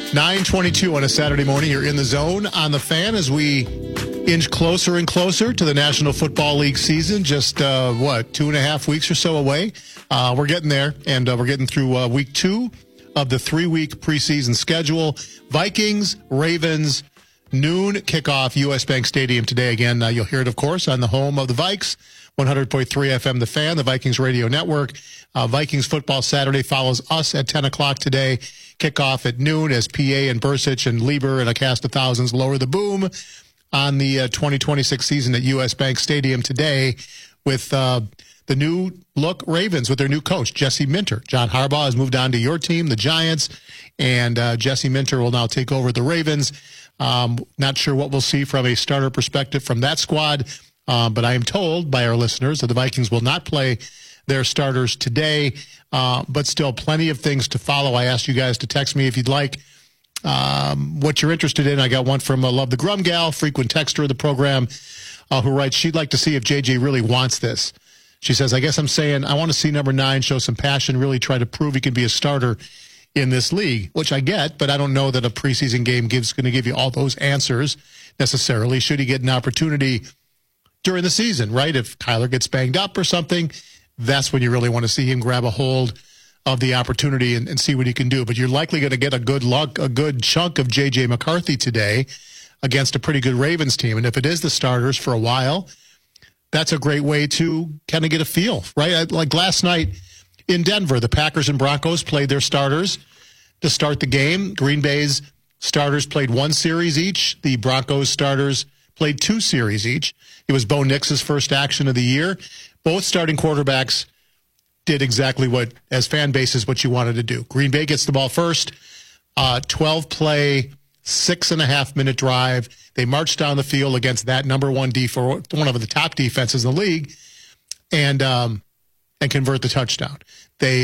9:22 on a Saturday morning. You're in the zone on the Fan as we inch closer and closer to the National Football League season. Just, 2.5 weeks or so away. We're getting there, and we're getting through week 2 of the 3-week preseason schedule. Vikings, Ravens, noon kickoff, U.S. Bank Stadium today. Again, you'll hear it, of course, on the home of the Vikes, 100.3 FM, The Fan, the Vikings Radio Network. Vikings football Saturday follows us at 10 o'clock today. Kickoff at noon as PA and Bursich and Lieber and a cast of thousands lower the boom on the 2026 season at U.S. Bank Stadium today with the new look Ravens with their new coach, Jesse Minter. John Harbaugh has moved on to your team, the Giants, and Jesse Minter will now take over the Ravens. Not sure what we'll see from a starter perspective from that squad, but I am told by our listeners that the Vikings will not play their starters today, but still plenty of things to follow. I asked you guys to text me if you'd like what you're interested in. I got one from Love the Grum Gal, frequent texter of the program, who writes, she'd like to see if JJ really wants this. She says, I guess I'm saying I want to see number 9 show some passion, really try to prove he can be a starter in this league, which I get, but I don't know that a preseason game is going to give you all those answers necessarily. Should he get an opportunity during the season, right? If Kyler gets banged up or something, that's when you really want to see him grab a hold of the opportunity and see what he can do. But you're likely going to get a good chunk of J.J. McCarthy today against a pretty good Ravens team. And if it is the starters for a while, that's a great way to kind of get a feel, right? Like last night in Denver, the Packers and Broncos played their starters to start the game. Green Bay's starters played 1 series each. The Broncos starters played 2 series each. It was Bo Nix's first action of the year. Both starting quarterbacks did exactly what, as fan bases, what you wanted to do. Green Bay gets the ball first, 12-play, 6.5-minute drive. They march down the field against that number 1 one of the top defenses in the league, and convert the touchdown. They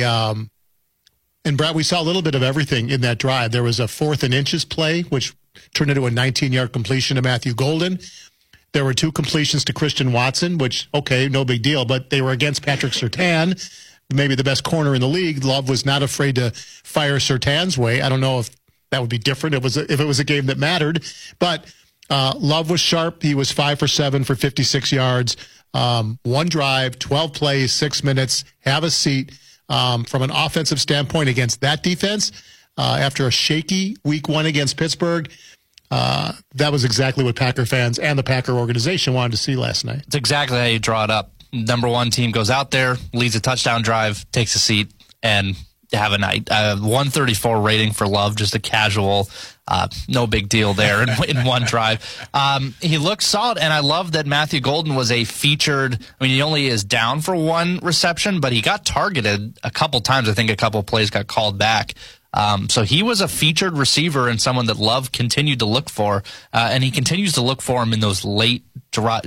and Brad, we saw a little bit of everything in that drive. There was a 4th and inches play, which turned into a 19-yard completion to Matthew Golden. There were 2 completions to Christian Watson, which, okay, no big deal, but they were against Patrick Surtain, maybe the best corner in the league. Love was not afraid to fire Surtain's way. I don't know if that would be different if it was a game that mattered, but Love was sharp. He was 5 for 7 for 56 yards, 1 drive, 12 plays, 6 minutes. Have a seat. From an offensive standpoint against that defense, after a shaky week 1 against Pittsburgh, that was exactly what Packer fans and the Packer organization wanted to see last night. It's exactly how you draw it up. Number 1 team goes out there, leads a touchdown drive, takes a seat, and have a night. 134 rating for Love, just a casual, no big deal there in 1 drive. He looked solid, and I love that Matthew Golden was a featured. I mean, he only is down for 1 reception, but he got targeted a couple times. I think a couple plays got called back. So he was a featured receiver and someone that Love continued to look for, and he continues to look for him in those late,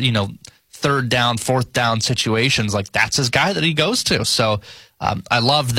3rd down, 4th down situations. Like, that's his guy that he goes to. So I love that.